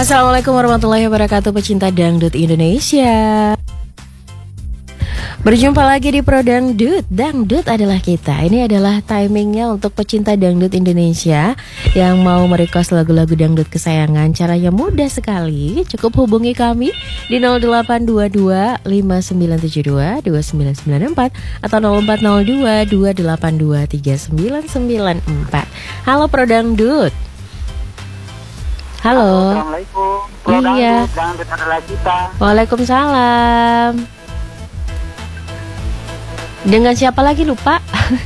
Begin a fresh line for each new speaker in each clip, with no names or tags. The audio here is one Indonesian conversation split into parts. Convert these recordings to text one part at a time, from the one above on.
Assalamualaikum warahmatullahi wabarakatuh, pecinta dangdut Indonesia. Berjumpa lagi di Pro Dangdut. Dangdut adalah kita. Ini adalah timingnya untuk pecinta dangdut Indonesia yang mau merequest lagu-lagu dangdut kesayangan. Caranya mudah sekali. Cukup hubungi kami di 0822 5972 2994 atau 0402 282 3994. Halo Pro Dangdut. Halo.
Assalamualaikum.
Iya.
Dangdut adalah kita.
Waalaikumsalam. Dengan siapa lagi lupa?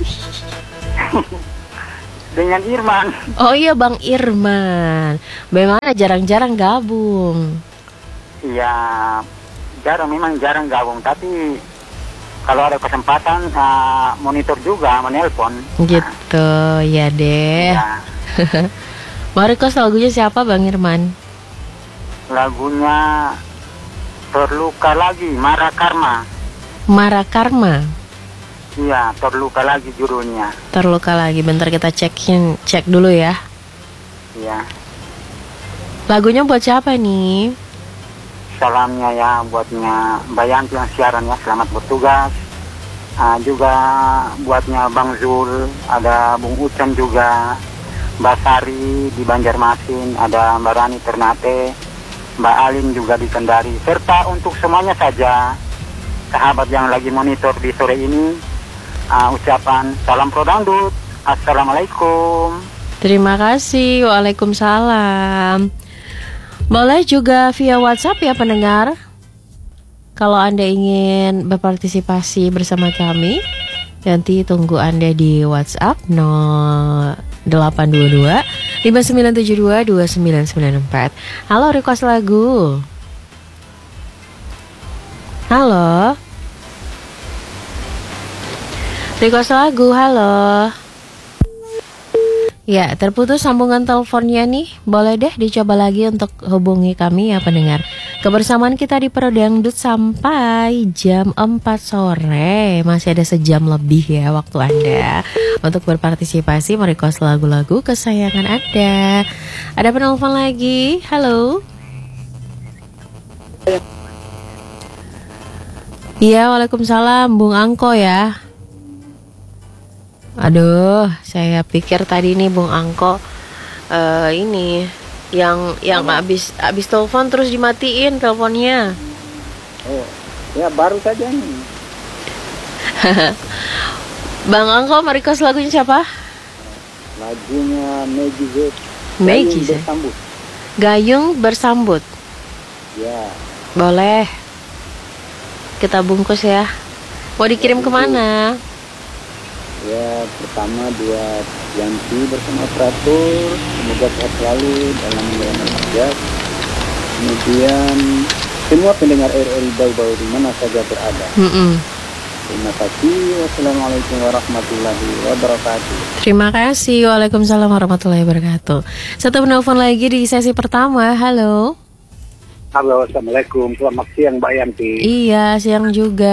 Dengan Irman.
Oh iya, Bang Irman. Bagaimana jarang-jarang gabung?
Iya, memang jarang gabung. Tapi kalau ada kesempatan monitor juga, menelpon.
Gitu, ya deh.
Ya,
Mau request lagunya siapa, Bang Irman?
lagunya Terluka Lagi, Mara Karma.
Mara Karma.
Iya, Terluka Lagi judulnya.
Terluka lagi. Bentar kita cek dulu ya.
Iya.
Lagunya buat siapa nih?
Salamnya ya buatnya Mbak Yanti yang siaran ya, selamat bertugas. Juga buatnya Bang Zul, ada Bung Ucen juga, Mbak Sari di Banjarmasin, ada Mbak Rani Ternate, Mbak Alin juga di Kendari, serta untuk semuanya saja sahabat yang lagi monitor di sore ini, ucapan salam Pro Dangdut. Assalamualaikum.
Terima kasih. Waalaikumsalam. Boleh juga via WhatsApp ya pendengar. Kalau Anda ingin berpartisipasi bersama kami, nanti tunggu Anda di WhatsApp 0822 5972 2994. Halo, request lagu. Halo. Request lagu, halo. Ya, terputus sambungan teleponnya nih. Boleh deh dicoba lagi untuk hubungi kami ya pendengar. Kebersamaan kita di Pro Dangdut sampai jam 4 sore. Masih ada sejam lebih ya waktu Anda untuk berpartisipasi merequest lagu-lagu kesayangan Anda. Ada penelpon lagi. Halo. Iya, waalaikumsalam, Bung Angko ya. Aduh, saya pikir tadi nih Bung Angko ini yang habis telepon terus dimatiin teleponnya.
Oh, ya baru saja nih.
Bang Angko merequest lagunya siapa?
Lagunya Maggie Z.
Maggie Z. Gayung Bersambut.
Ya.
Boleh. Kita bungkus ya. Mau dikirim kemana?
Ya, pertama buat Yanti bersama operator, semoga sehat selalu dalam menjalankan tugas. Kemudian semua pendengar RRI Bau-Bau di mana saja berada. Terima kasih. Wassalamualaikum warahmatullahi wabarakatuh.
Terima kasih. Waalaikumsalam warahmatullahi wabarakatuh. Satu penelpon lagi di sesi pertama. Halo.
Halo, assalamualaikum. Selamat siang Mbak Yanti.
Iya, siang juga.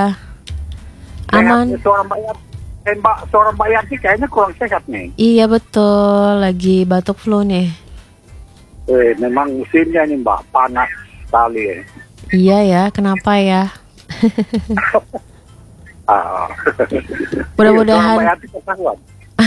Aman.
Suara Mbak Yanti kayaknya kurang sehat nih.
Iya betul, lagi batuk flu nih.
Memang musimnya nih Mbak, panas sekali ya.
Iya ya, kenapa ya? Mudah-mudahan.
Mbak Yanti ketahuan.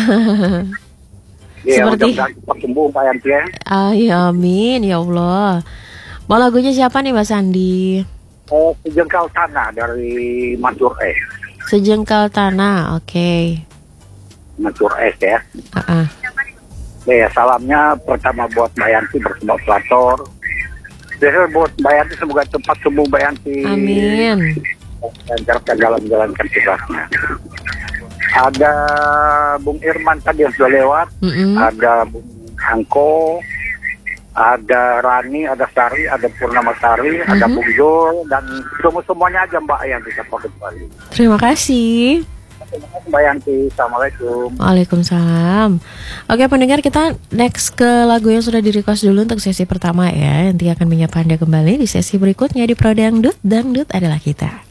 Seperti
mudah-mudahan cepat sembuh Mbak Yanti ya.
Ya, amin ya Allah. Mau lagunya siapa nih Mas Andi?
Sejengkal Tanah dari Mansur S.
Sejengkal Tanah, oke.
Mansur S ya.
Ya,
salamnya pertama buat Mbak Yanti bersama operator. Buat Mbak Yanti semoga cepat sembuh Mbak Yanti.
Amin.
Lancarkan jalan-jalankan tugasnya. Ada Bung Irman tadi yang sudah lewat. Ada Bung Angko, ada Rani, ada Sari, ada Purnama Sari, ada Bung Zul, dan semuanya aja Mbak yang bisa pakai kembali.
Terima kasih.
Terima kasih Mbak Yanti. Assalamualaikum.
Waalaikumsalam. Oke pendengar, kita next ke lagu yang sudah di-request dulu untuk sesi pertama ya. Nanti akan menyapa Anda kembali di sesi berikutnya di Pro Dangdut. Dangdut adalah kita.